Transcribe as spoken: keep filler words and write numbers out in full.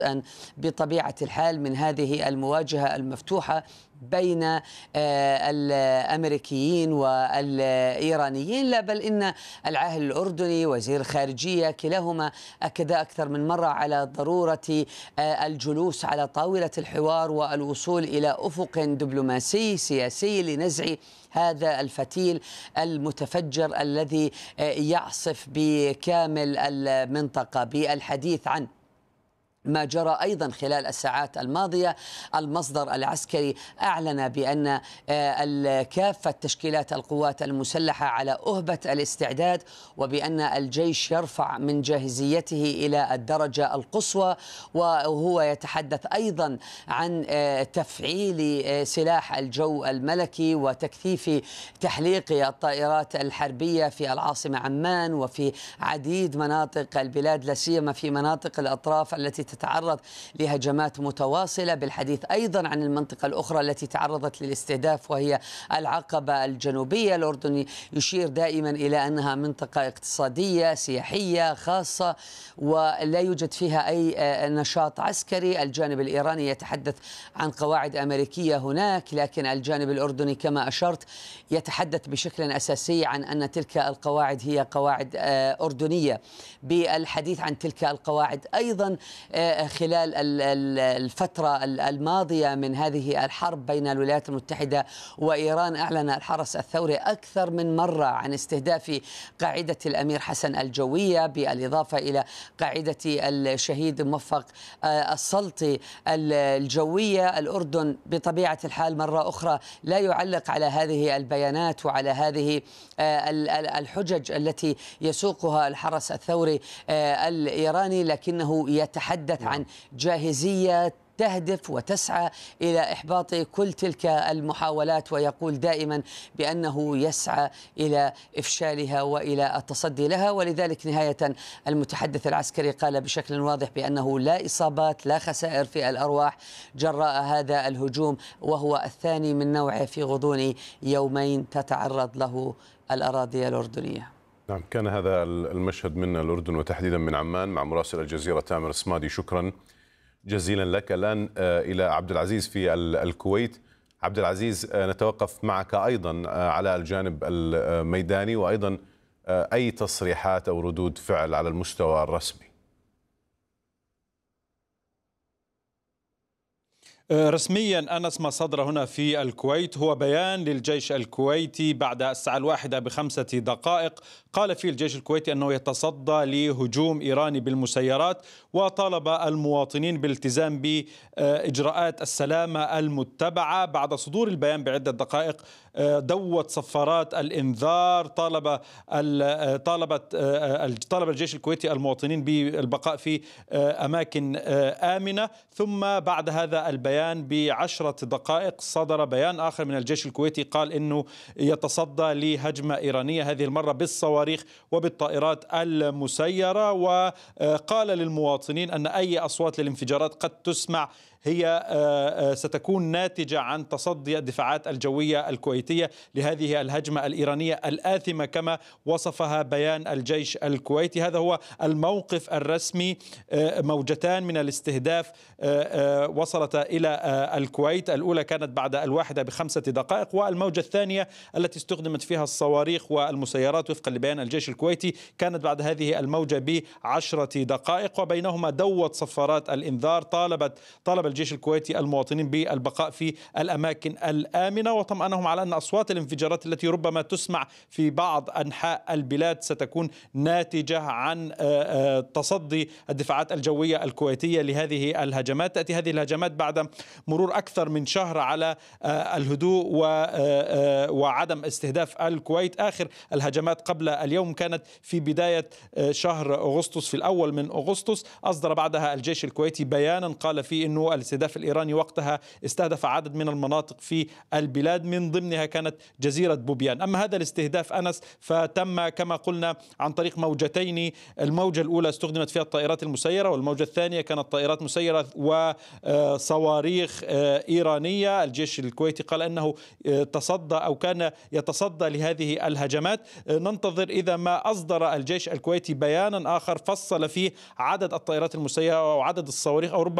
أن بطبيعة الحال من هذه المواجهة المفتوحة بين الأمريكيين والإيرانيين، لا بل إن العاهل الأردني وزير الخارجية كلاهما أكدا أكثر من مرة على ضرورة الجلوس على طاولة الحوار والوصول إلى أفق دبلوماسي سياسي لنزع هذا الفتيل المتفجر الذي يعصف بكامل المنطقة. بالحديث عن ما جرى أيضا خلال الساعات الماضية، المصدر العسكري أعلن بأن كافة تشكيلات القوات المسلحة على أهبة الاستعداد، وبأن الجيش يرفع من جاهزيته إلى الدرجة القصوى، وهو يتحدث أيضا عن تفعيل سلاح الجو الملكي وتكثيف تحليق الطائرات الحربية في العاصمة عمان وفي عديد مناطق البلاد، لا سيما في مناطق الأطراف التي تتعرض لهجمات متواصلة. بالحديث أيضا عن المنطقة الأخرى التي تعرضت للاستهداف وهي العقبة الجنوبية. الأردن يشير دائما إلى أنها منطقة اقتصادية سياحية خاصة ولا يوجد فيها أي نشاط عسكري. الجانب الإيراني يتحدث عن قواعد أمريكية هناك، لكن الجانب الأردني كما أشرت يتحدث بشكل أساسي عن أن تلك القواعد هي قواعد أردنية. بالحديث عن تلك القواعد أيضا خلال الفترة الماضية من هذه الحرب بين الولايات المتحدة وإيران، أعلن الحرس الثوري أكثر من مرة عن استهداف قاعدة الأمير حسن الجوية، بالإضافة إلى قاعدة الشهيد موفق السلطي الجوية. الأردن بطبيعة الحال مرة أخرى لا يعلق على هذه البيانات وعلى هذه الحجج التي يسوقها الحرس الثوري الإيراني، لكنه يتحدث عن جاهزية تهدف وتسعى إلى إحباط كل تلك المحاولات، ويقول دائما بأنه يسعى إلى إفشالها وإلى التصدي لها. ولذلك نهاية المتحدث العسكري قال بشكل واضح بأنه لا إصابات لا خسائر في الأرواح جراء هذا الهجوم، وهو الثاني من نوعه في غضون يومين تتعرض له الأراضي الأردنية. نعم، كان هذا المشهد من الأردن وتحديدا من عمان مع مراسل الجزيرة تامر سمادي. شكرا جزيلا لك. الآن إلى عبد العزيز في الكويت. عبد العزيز، نتوقف معك أيضا على الجانب الميداني وأيضا أي تصريحات أو ردود فعل على المستوى الرسمي. رسميا أنس، ما صدر هنا في الكويت هو بيان للجيش الكويتي بعد الساعة الواحدة بخمسة دقائق. قال فيه الجيش الكويتي أنه يتصدى لهجوم إيراني بالمسيرات، وطالب المواطنين بالالتزام بإجراءات السلامة المتبعة. بعد صدور البيان بعدة دقائق دوت صفارات الإنذار، طالب طالبت طالب الجيش الكويتي المواطنين بالبقاء في أماكن آمنة. ثم بعد هذا البيان بعشرة دقائق صدر بيان آخر من الجيش الكويتي قال إنه يتصدى لهجمة إيرانية، هذه المرة بالصواريخ وبالطائرات المسيرة، وقال للمواطنين أن أي أصوات للانفجارات قد تسمع هي ستكون ناتجة عن تصدي الدفاعات الجوية الكويتية لهذه الهجمة الإيرانية الآثمة كما وصفها بيان الجيش الكويتي. هذا هو الموقف الرسمي. موجتان من الاستهداف وصلت إلى الكويت، الأولى كانت بعد الواحدة بخمسة دقائق، والموجة الثانية التي استخدمت فيها الصواريخ والمسيرات وفقا لبيان الجيش الكويتي كانت بعد هذه الموجة بعشرة دقائق، وبينهما دوت صفارات الإنذار. طالبت طالب الجيش الكويتي المواطنين بالبقاء في الأماكن الآمنة، وطمأنهم على أن أصوات الانفجارات التي ربما تسمع في بعض أنحاء البلاد ستكون ناتجة عن تصدي الدفاعات الجوية الكويتية لهذه الهجمات. تأتي هذه الهجمات بعد مرور أكثر من شهر على الهدوء وعدم استهداف الكويت. آخر الهجمات قبل اليوم كانت في بداية شهر أغسطس، في الأول من أغسطس. أصدر بعدها الجيش الكويتي بيانا قال فيه أنه الاستهداف الإيراني وقتها استهدف عدد من المناطق في البلاد، من ضمنها عليها كانت جزيرة بوبيان. أما هذا الاستهداف أنس فتم كما قلنا عن طريق موجتين، الموجة الأولى استخدمت فيها الطائرات المسيرة، والموجة الثانية كانت طائرات مسيرة وصواريخ إيرانية. الجيش الكويتي قال أنه تصدى أو كان يتصدى لهذه الهجمات. ننتظر إذا ما أصدر الجيش الكويتي بيانا آخر فصل فيه عدد الطائرات المسيرة وعدد الصواريخ، أو ربما